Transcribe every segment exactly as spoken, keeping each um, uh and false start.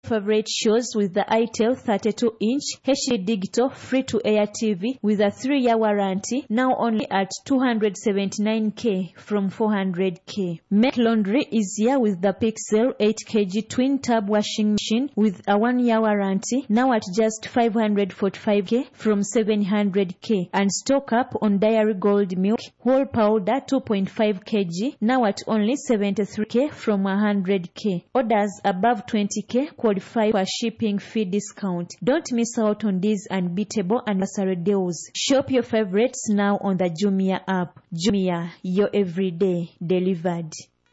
favorite shows with the itel thirty-two inch H D digital free-to-air T V with a three-year warranty, now only at two hundred seventy-nine thousand from four hundred thousand. Make laundry easier with the Pixel eight kilogram twin tub washing machine with a one-year warranty, now at just five hundred forty-five thousand from seven hundred thousand. And stock up on Dairy Gold milk whole powder two point five kilograms, now at only seventy-three thousand from one hundred thousand. Orders above twenty thousand qualify for shipping fee discount. Don't miss out on these unbeatable anniversary deals. Shop your favorites now on the Jumia app. Jumia, your everyday delivered.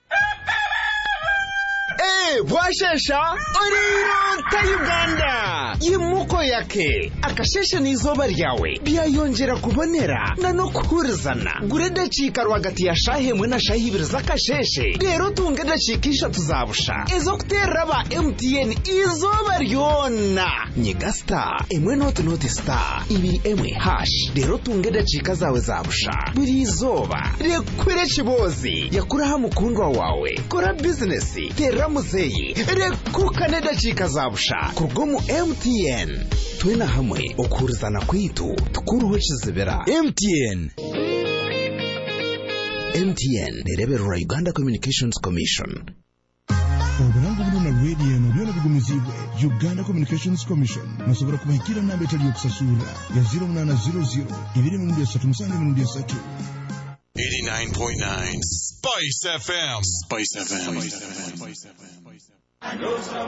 Eh, bwashesha oriro ta Uganda yimuko yake akashesha n'izoba ryawe byayongera kubonera na no kurizana gureda cika rwagati ya shahe mwe na shahi birza kasheshe rero tungeda cikisha tuzabusha izo kuteraba M T N izoba ryona nyigasta emwe not not star ibi emwe hash rero tungeda cika zawe zabusha buri izoba rekwere kibozi yakuraha mukundwa wawe kora business tera muzeyi rekuka neda cika zabusha kurgomu M T N twena hamwe okurizana kwitu tukuruho kizibera. M T N M T N nereberera Uganda Communications Commission. Oburangu buno na radio no byona bigumizibwe Uganda Communications Commission nasobora kubahikira nambe tali yokusasura ya zero nine zero zero ibiri mu ndiyo satu musanga mu ndiyo satu eighty-nine point nine Spice F M. Spice F M. Spice F M.